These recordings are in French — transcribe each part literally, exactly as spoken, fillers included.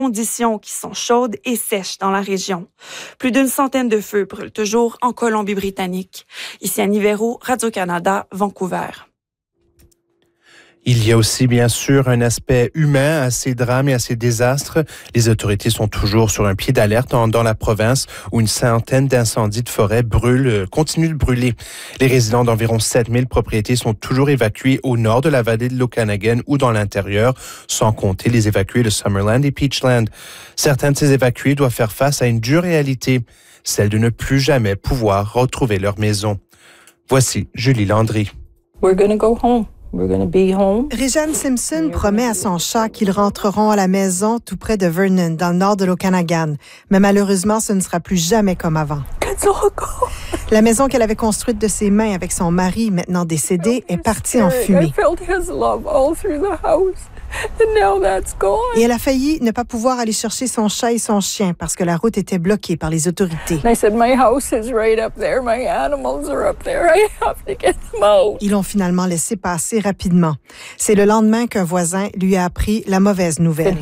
conditions qui sont chaudes et sèches dans la région. Plus d'une centaine de feux brûlent toujours en Colombie-Britannique. Ici Annie Verreau, Radio-Canada, Vancouver. Il y a aussi, bien sûr, un aspect humain à ces drames et à ces désastres. Les autorités sont toujours sur un pied d'alerte dans la province où une centaine d'incendies de forêt brûlent, continuent de brûler. Les résidents d'environ sept mille propriétés sont toujours évacués au nord de la vallée de l'Okanagan ou dans l'intérieur, sans compter les évacués de Summerland et Peachland. Certains de ces évacués doivent faire face à une dure réalité, celle de ne plus jamais pouvoir retrouver leur maison. Voici Julie Landry. We're gonna go home. We're gonna be home. Réjeanne Simpson promet à son chat qu'ils rentreront à la maison tout près de Vernon, dans le nord de l'Okanagan. Mais malheureusement, ce ne sera plus jamais comme avant. La maison qu'elle avait construite de ses mains avec son mari, maintenant décédé, est partie en fumée. Et elle a failli ne pas pouvoir aller chercher son chat et son chien parce que la route était bloquée par les autorités. Ils l'ont finalement laissé passer rapidement. C'est le lendemain qu'un voisin lui a appris la mauvaise nouvelle.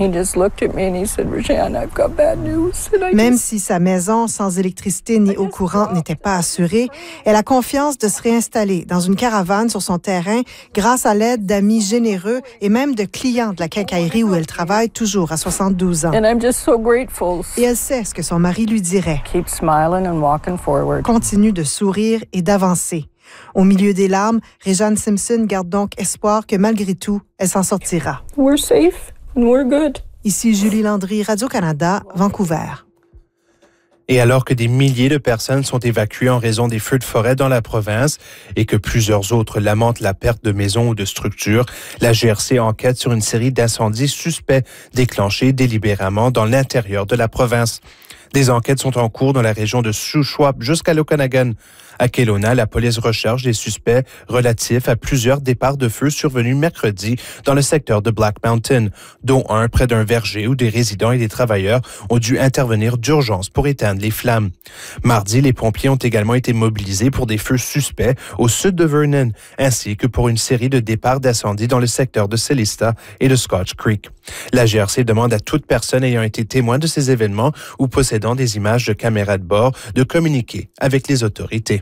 Même si sa maison sans électricité ni eau courante n'était pas assurée, elle a confiance de se réinstaller dans une caravane sur son terrain grâce à l'aide d'amis généreux et même de clients de la quincaillerie où elle travaille toujours à soixante-douze ans. Et elle sait ce que son mari lui dirait. Continue de sourire et d'avancer. Au milieu des larmes, Réjeanne Simpson garde donc espoir que malgré tout, elle s'en sortira. We're safe and we're good. Ici Julie Landry, Radio-Canada, Vancouver. Et alors que des milliers de personnes sont évacuées en raison des feux de forêt dans la province et que plusieurs autres lamentent la perte de maisons ou de structures, la G R C enquête sur une série d'incendies suspects déclenchés délibérément dans l'intérieur de la province. Des enquêtes sont en cours dans la région de Shuswap jusqu'à l'Okanagan. À Kelowna, la police recherche des suspects relatifs à plusieurs départs de feu survenus mercredi dans le secteur de Black Mountain, dont un près d'un verger où des résidents et des travailleurs ont dû intervenir d'urgence pour éteindre les flammes. Mardi, les pompiers ont également été mobilisés pour des feux suspects au sud de Vernon, ainsi que pour une série de départs d'incendie dans le secteur de Celista et de Scotch Creek. La G R C demande à toute personne ayant été témoin de ces événements ou possédant des images de caméras de bord de communiquer avec les autorités.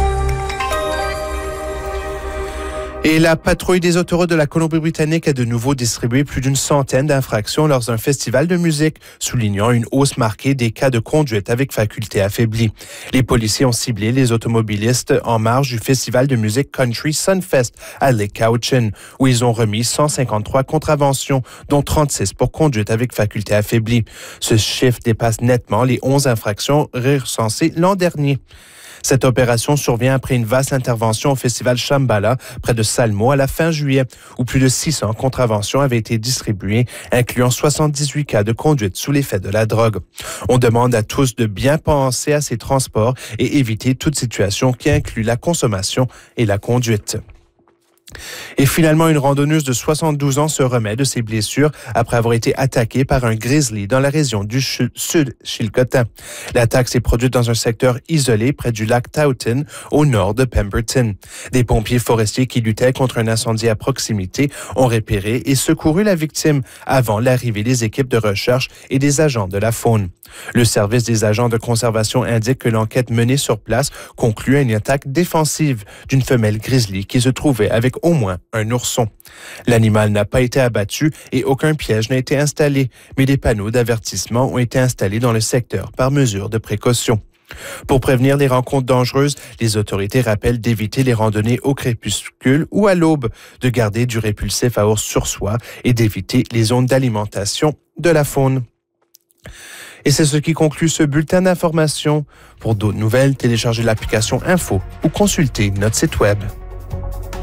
Et la patrouille des autoroutes de la Colombie-Britannique a de nouveau distribué plus d'une centaine d'infractions lors d'un festival de musique, soulignant une hausse marquée des cas de conduite avec faculté affaiblie. Les policiers ont ciblé les automobilistes en marge du festival de musique country Sunfest à Lake Cowichan, où ils ont remis cent cinquante-trois contraventions, dont trente-six pour conduite avec faculté affaiblie. Ce chiffre dépasse nettement les onze infractions recensées l'an dernier. Cette opération survient après une vaste intervention au festival Shambhala, près de Salmo, à la fin juillet, où plus de six cents contraventions avaient été distribuées, incluant soixante-dix-huit cas de conduite sous l'effet de la drogue. On demande à tous de bien penser à ces transports et éviter toute situation qui inclut la consommation et la conduite. Et finalement, une randonneuse de soixante-douze ans se remet de ses blessures après avoir été attaquée par un grizzly dans la région du ch- sud Chilcotin. L'attaque s'est produite dans un secteur isolé près du lac Taunton, au nord de Pemberton. Des pompiers forestiers qui luttaient contre un incendie à proximité ont repéré et secouru la victime avant l'arrivée des équipes de recherche et des agents de la faune. Le service des agents de conservation indique que l'enquête menée sur place conclut à une attaque défensive d'une femelle grizzly qui se trouvait avec au moins un ourson. L'animal n'a pas été abattu et aucun piège n'a été installé, mais des panneaux d'avertissement ont été installés dans le secteur par mesure de précaution. Pour prévenir les rencontres dangereuses, les autorités rappellent d'éviter les randonnées au crépuscule ou à l'aube, de garder du répulsif à ours sur soi et d'éviter les zones d'alimentation de la faune. Et c'est ce qui conclut ce bulletin d'information. Pour d'autres nouvelles, téléchargez l'application Info ou consultez notre site web.